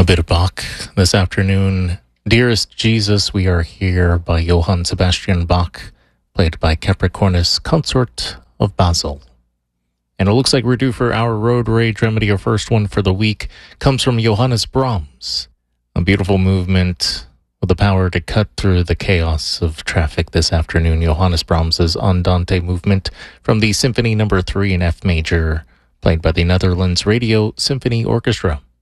A bit of Bach this afternoon. Dearest Jesus, We Are Here by Johann Sebastian Bach, played by Capricornus Consort of Basel. And it looks like we're due for our road rage remedy. Our first one for the week comes from Johannes Brahms. A beautiful movement with the power to cut through the chaos of traffic this afternoon. Johannes Brahms' Andante movement from the Symphony No. 3 in F major, played by the Netherlands Radio Symphony Orchestra.